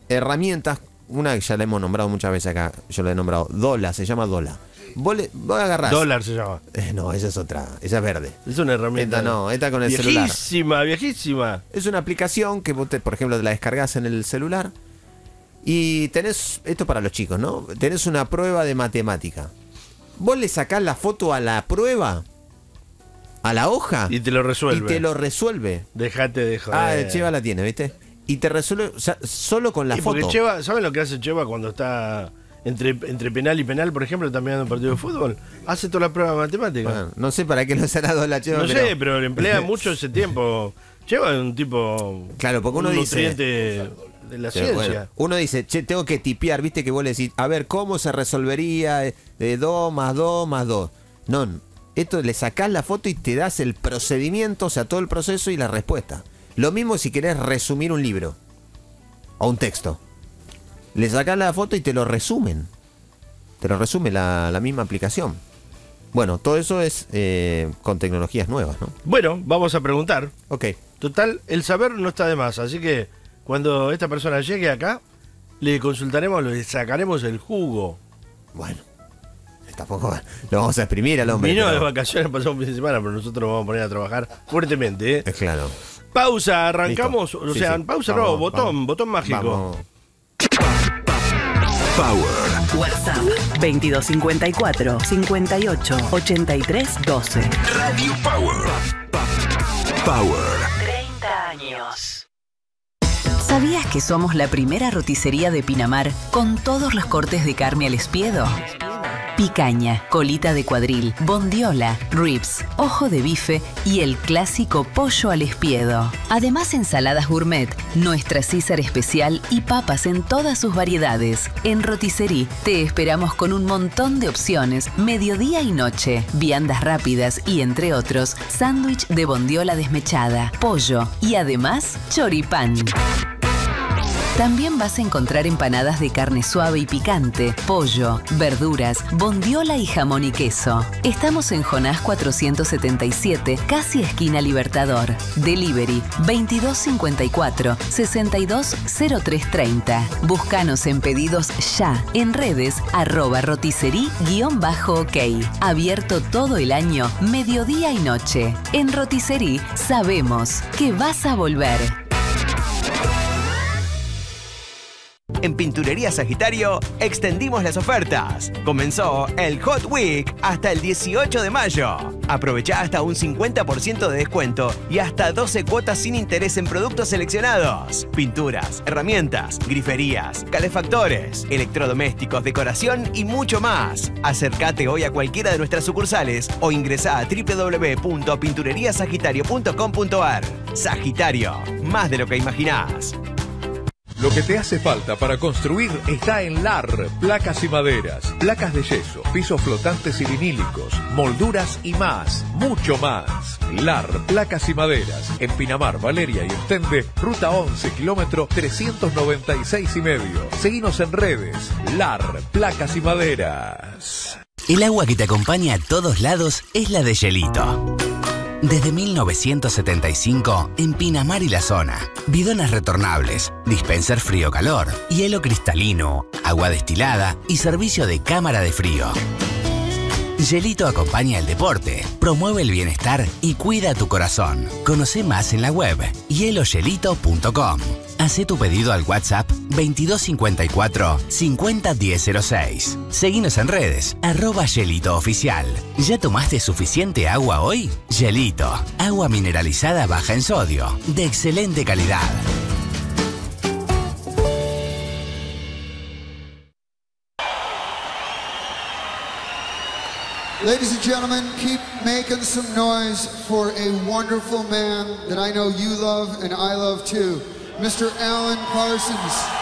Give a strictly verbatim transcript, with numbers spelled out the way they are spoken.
herramientas, una que ya la hemos nombrado muchas veces acá, yo la he nombrado, Dola, se llama Dola. Vos, le, vos agarrás. Dólar se llama. Eh, no, esa es otra, esa es verde. Es una herramienta. Esta no, esta con el viejísima, celular. Viejísima, viejísima. Es una aplicación que vos, te, por ejemplo, la descargas en el celular y tenés, esto para los chicos, ¿no? Tenés una prueba de matemática. Vos le sacás la foto a la prueba, a la hoja. Y te lo resuelve. Y te lo resuelve. Dejate de joder. Ah, el Cheva la tiene, ¿viste? Y te resuelve, o sea, solo con la sí, foto. porque Cheva, ¿saben lo que hace Cheva cuando está entre, entre penal y penal, por ejemplo, también en un partido de fútbol? Hace toda la prueba de matemática. Bueno, no sé para qué lo ha dado la Cheva. No pero... sé, pero le emplea mucho ese tiempo. Cheva es un tipo. Claro, porque uno un dice. nutriente de la Sí, ciencia. bueno, uno dice, che, tengo que tipear, viste que vos le decís, a ver, ¿cómo se resolvería de dos más dos más dos? No, esto le sacás la foto y te das el procedimiento, o sea, todo el proceso y la respuesta. Lo mismo si querés resumir un libro o un texto. Le sacás la foto y te lo resumen. Te lo resume la, la misma aplicación. Bueno, todo eso es eh, con tecnologías nuevas, ¿no? Bueno, vamos a preguntar. Ok. Total, el saber no está de más, así que cuando esta persona llegue acá, le consultaremos, le sacaremos el jugo. Bueno, tampoco lo vamos a exprimir al hombre. Vino pero... de vacaciones, pasó un fin de semana, pero nosotros nos vamos a poner a trabajar fuertemente, ¿eh? Es claro. Pausa, arrancamos, Listo. o Sí, sea, sí. pausa Vamos, no, botón, vamos. botón mágico. Vamos. Power. WhatsApp veintidós cincuenta y cuatro, cincuenta y ocho, ochenta y tres, doce. Radio Power. Power. treinta años. ¿Sabías que somos la primera roticería de Pinamar con todos los cortes de carne al espiedo? Picaña, colita de cuadril, bondiola, ribs, ojo de bife y el clásico pollo al espiedo. Además, ensaladas gourmet, nuestra César especial y papas en todas sus variedades. En Rotisserie te esperamos con un montón de opciones, mediodía y noche, viandas rápidas y, entre otros, sándwich de bondiola desmechada, pollo y además choripán. También vas a encontrar empanadas de carne suave y picante, pollo, verduras, bondiola y jamón y queso. Estamos en Jonás cuatrocientos setenta y siete, casi esquina Libertador. Delivery veintidós cincuenta y cuatro, sesenta y dos cero tres treinta. Búscanos en pedidos ya, en redes arroba rotisserie-ok. Abierto todo el año, mediodía y noche. En Rotisserie sabemos que vas a volver. En Pinturería Sagitario extendimos las ofertas. Comenzó el Hot Week hasta el dieciocho de mayo. Aprovecha hasta un cincuenta por ciento de descuento y hasta doce cuotas sin interés en productos seleccionados. Pinturas, herramientas, griferías, calefactores, electrodomésticos, decoración y mucho más. Acércate hoy a cualquiera de nuestras sucursales o ingresá a doble u doble u doble u punto pinturería sagitario punto com punto a r. Sagitario, más de lo que imaginás. Lo que te hace falta para construir está en L A R, placas y maderas, placas de yeso, pisos flotantes y vinílicos, molduras y más, mucho más. L A R, placas y maderas, en Pinamar, Valeria y Ostende, ruta once, kilómetro trescientos noventa y seis y medio. Seguinos en redes, L A R, placas y maderas. El agua que te acompaña a todos lados es la de Gelito. Desde mil novecientos setenta y cinco, en Pinamar y la zona. Bidones retornables, dispenser frío-calor, hielo cristalino, agua destilada y servicio de cámara de frío. Gelito acompaña el deporte, promueve el bienestar y cuida tu corazón. Conoce más en la web hielo gelito punto com. Hacé tu pedido al WhatsApp veintidós cincuenta y cuatro, cincuenta diez cero seis. Seguinos en redes, arroba Gelito Oficial. ¿Ya tomaste suficiente agua hoy? Gelito, agua mineralizada baja en sodio, de excelente calidad. Ladies and gentlemen, keep making some noise for a wonderful man that I know you love and I love too, Mister Alan Parsons.